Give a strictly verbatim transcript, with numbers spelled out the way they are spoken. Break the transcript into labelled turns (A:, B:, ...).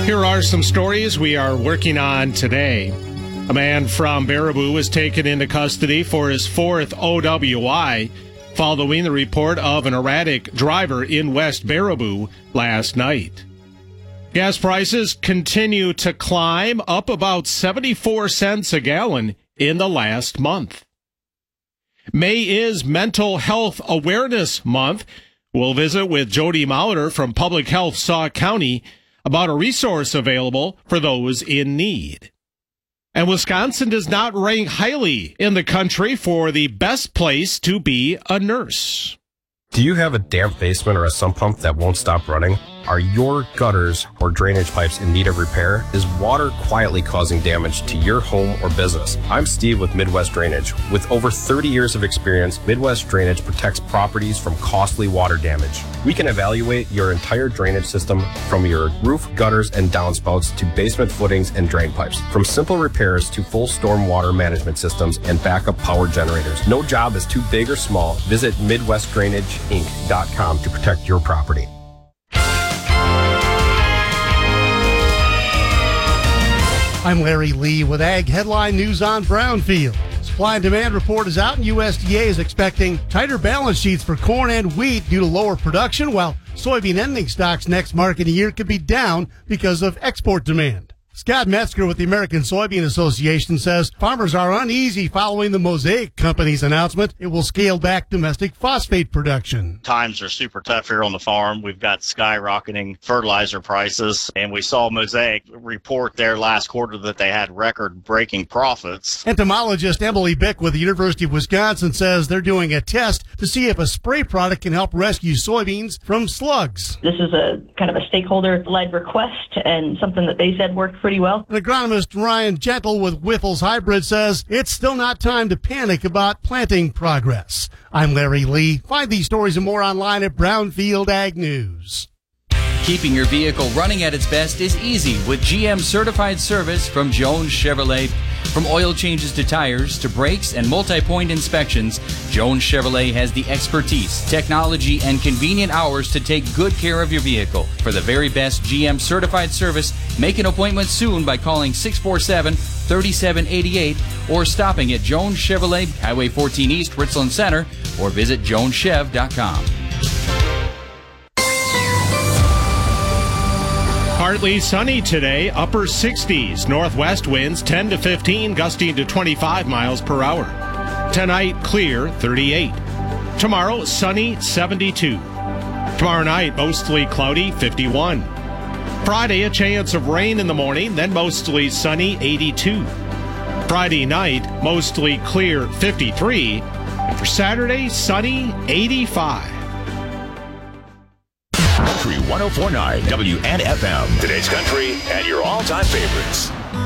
A: Here are some stories we are working on today. A man from Baraboo was taken into custody for his fourth O W I following the report of an erratic driver in West Baraboo last night. Gas prices continue to climb, up about seventy-four cents a gallon in the last month. May is Mental Health Awareness Month. We'll visit with Jody Mauder from Public Health Sauk County about a resource available for those in need. And Wisconsin does not rank highly in the country for the best place to be a nurse.
B: Do you have a damp basement or a sump pump that won't stop running? Are your gutters or drainage pipes in need of repair? Is water quietly causing damage to your home or business? I'm Steve with Midwest Drainage. With over thirty years of experience, Midwest Drainage protects properties from costly water damage. We can evaluate your entire drainage system from your roof, gutters, and downspouts to basement footings and drain pipes. From simple repairs to full storm water management systems and backup power generators. No job is too big or small. Visit Midwest Drainage Inc dot com to protect your property.
C: I'm Larry Lee with Ag Headline News on Brownfield. Supply and demand report is out, and U S D A is expecting tighter balance sheets for corn and wheat due to lower production, while soybean ending stocks next marketing year could be down because of export demand. Scott Metzger with the American Soybean Association says farmers are uneasy following the Mosaic Company's announcement it will scale back domestic phosphate production.
D: Times are super tough here on the farm. We've got skyrocketing fertilizer prices, and we saw Mosaic report their last quarter that they had record-breaking profits.
C: Entomologist Emily Bick with the University of Wisconsin says they're doing a test to see if a spray product can help rescue soybeans from slugs.
E: This is a kind of a stakeholder-led request and something that they said worked for pretty well.
C: And agronomist Ryan Gentle with Whiffles Hybrid says it's still not time to panic about planting progress. I'm Larry Lee. Find these stories and more online at Brownfield Ag News.
F: Keeping your vehicle running at its best is easy with G M certified service from Jones Chevrolet. From oil changes to tires to brakes and multi-point inspections, Jones Chevrolet has the expertise, technology, and convenient hours to take good care of your vehicle. For the very best G M certified service, make an appointment soon by calling six four seven, three seven eight eight or stopping at Jones Chevrolet, Highway fourteen East, Richland Center, or visit jones chev dot com.
A: Partly sunny today, upper sixties. Northwest winds ten to fifteen, gusting to twenty-five miles per hour. Tonight, clear, thirty-eight. Tomorrow, sunny, seventy-two. Tomorrow night, mostly cloudy, fifty-one. Friday, a chance of rain in the morning, then mostly sunny, eighty-two. Friday night, mostly clear, fifty-three. And for Saturday, sunny, eighty-five.
G: Country one oh four point nine W N F M. Today's country and your all-time favorites.